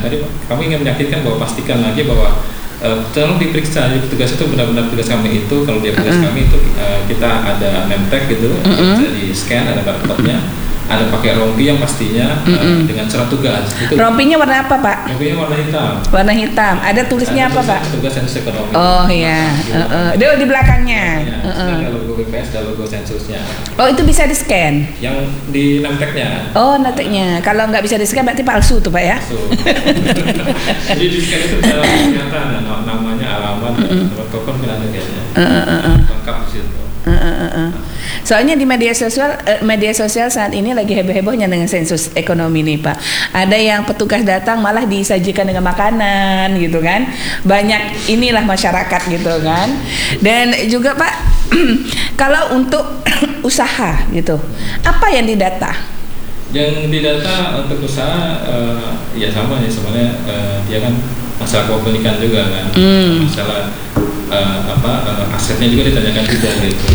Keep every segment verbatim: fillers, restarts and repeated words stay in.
tadi kami ingin meyakinkan bahwa pastikan lagi bahwa uh, tolong diperiksa, jadi petugas itu benar-benar petugas kami itu kalau dia petugas uh-uh. kami itu uh, kita ada name tag gitu, uh-uh. bisa di scan, ada barcode-nya, ada pakai rompi yang pastinya uh, dengan surat tugas. Itu. Rompinya warna apa, Pak? Rompinya warna hitam. Warna hitam. Ada tulisnya ada apa, Pak? Tugas sensus ekonomi. Oh iya. Uh-uh. Dia di belakangnya. Ya, uh-uh. ada logo B P S, ada logo sensusnya. Oh itu bisa di scan? Yang di name tag-nya. Oh name tag-nya. Kalau nggak bisa di scan berarti palsu tuh, Pak ya? Palsu. Jadi di scan itu bisa kelihatan namanya, alamat, nomor telepon kelihatan kayaknya. Uh-uh. Lengkap di situ. Uh, uh, uh. Soalnya di media sosial uh, media sosial saat ini lagi heboh-hebohnya dengan sensus ekonomi nih Pak. Ada yang petugas datang malah disajikan dengan makanan gitu kan. Banyak inilah masyarakat gitu kan. Dan juga Pak kalau untuk usaha gitu, apa yang didata? Yang didata untuk usaha uh, ya sama ya sebenarnya uh, dia kan masalah kepemilikan juga kan. Hmm. Masalah Uh, apa uh, asetnya juga ditanyakan juga gitu,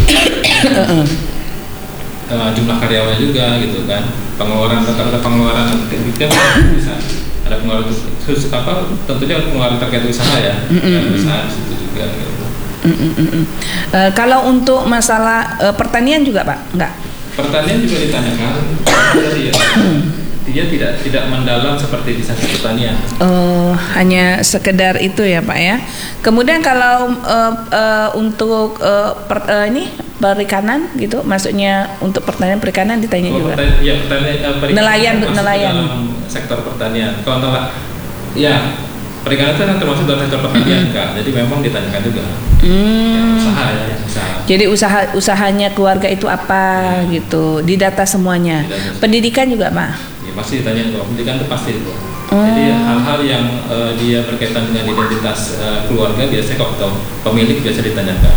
uh, jumlah karyawannya juga gitu kan, pengeluaran rata-rata pengeluaran itu kan bisa ada pengeluaran khusus apa tentunya pengeluaran terkait usaha ya, mm-hmm. usaha di situ juga gitu. Mm-hmm. Uh, kalau untuk masalah uh, pertanian juga Pak, enggak? Pertanian juga ditanyakan, jadi ya. Dia tidak tidak mendalam seperti di sektor pertanian. Oh, hanya sekedar itu ya Pak ya. Kemudian kalau uh, uh, untuk uh, per, uh, ini perikanan gitu, maksudnya untuk pertanian perikanan ditanya oh, juga. Pertanian, ya pertanian, uh, perikanan nelayan nelayan. Dalam sektor pertanian. Kalau nelayan, ya perikanan itu kan termasuk dalam sektor pertanian mm-hmm. Kak. Jadi memang ditanyakan juga. Hmm. Ya, usaha ya, usaha. Jadi usaha usahanya keluarga itu apa ya. Gitu, didata semuanya. Didata. Pendidikan juga Pak. Ya, pasti ditanya tuh, pendidikan itu pasti itu. Hmm. Jadi hal-hal yang uh, dia berkaitan dengan identitas uh, keluarga biasanya kalau pemilik biasa ditanyakan.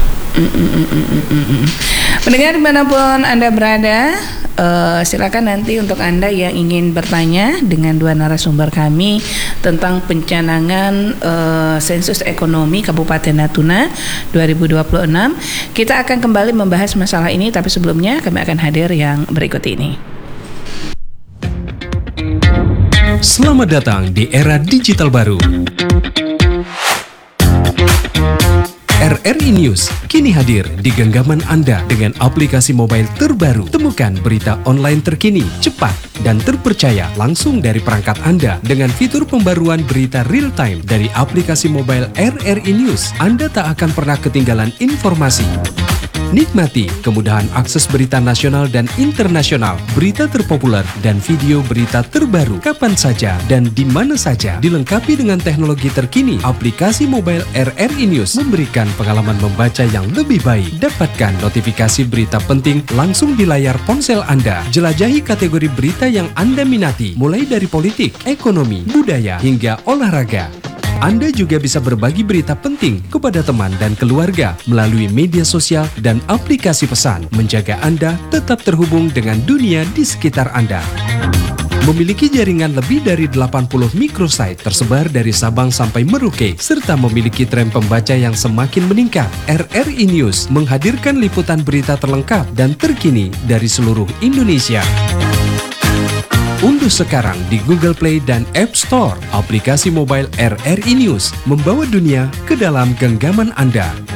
Pendengar dimanapun Anda berada, uh, silakan nanti untuk Anda yang ingin bertanya dengan dua narasumber kami tentang pencanangan uh, sensus ekonomi Kabupaten Natuna dua ribu dua puluh enam. Kita akan kembali membahas masalah ini, tapi sebelumnya kami akan hadir yang berikut ini. Selamat datang di era digital baru. R R I News kini hadir di genggaman Anda dengan aplikasi mobile terbaru. Temukan berita online terkini, cepat, dan terpercaya langsung dari perangkat Anda dengan fitur pembaruan berita real time dari aplikasi mobile R R I News. Anda tak akan pernah ketinggalan informasi. Nikmati kemudahan akses berita nasional dan internasional, berita terpopuler, dan video berita terbaru kapan saja dan di mana saja. Dilengkapi dengan teknologi terkini, aplikasi mobile R R I News memberikan pengalaman membaca yang lebih baik. Dapatkan notifikasi berita penting langsung di layar ponsel Anda. Jelajahi kategori berita yang Anda minati, mulai dari politik, ekonomi, budaya, hingga olahraga. Anda juga bisa berbagi berita penting kepada teman dan keluarga melalui media sosial dan aplikasi pesan, menjaga Anda tetap terhubung dengan dunia di sekitar Anda. Memiliki jaringan lebih dari delapan puluh microsite tersebar dari Sabang sampai Merauke, serta memiliki tren pembaca yang semakin meningkat. R R I News menghadirkan liputan berita terlengkap dan terkini dari seluruh Indonesia. Unduh sekarang di Google Play dan App Store aplikasi mobile R R I News, membawa dunia ke dalam genggaman Anda.